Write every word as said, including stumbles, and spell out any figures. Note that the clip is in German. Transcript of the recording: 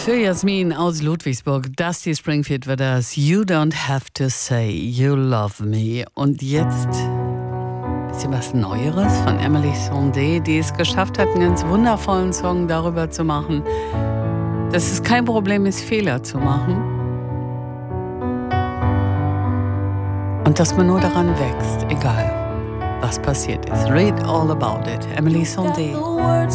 Für Jasmin aus Ludwigsburg, Dusty Springfield war das You Don't Have to Say You Love Me. Und jetzt ein bisschen was Neueres von Emily Sandé, die es geschafft hat, einen ganz wundervollen Song darüber zu machen, dass es kein Problem ist, Fehler zu machen. Und dass man nur daran wächst, egal was passiert ist. Read all about it. Emily Sandé.